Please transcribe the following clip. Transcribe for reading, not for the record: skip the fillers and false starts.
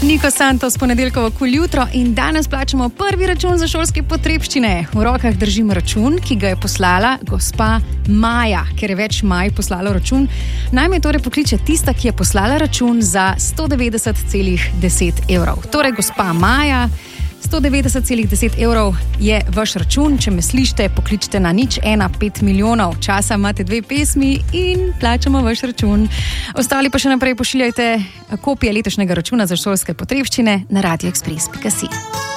Niko Santos, ponedeljkovo KUL jutro in danes plačamo prvi račun za šolske potrebščine. V rokah držim račun, ki ga je poslala gospa Maja, ker je več Maj poslalo račun. Naj me torej pokliče tista, ki je poslala račun za 190,10 evrov. Torej, gospa Maja, 190,10 evrov je vaš račun. Če me slišite, pokličite na 015 milijonov. Časa imate 2 pesmi in plačamo vaš račun. Ostali pa še naprej pošiljajte kopije letošnjega računa za šolske potrebščine na radioexpress.si.